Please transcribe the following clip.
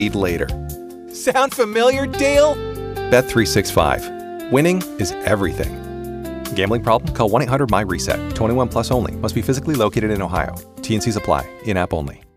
later. Sound familiar, Dale? Bet365. Winning is everything. Gambling problem? Call 1-800-MY-RESET. 21 plus only. Must be physically located in Ohio. T&Cs apply. In-app only.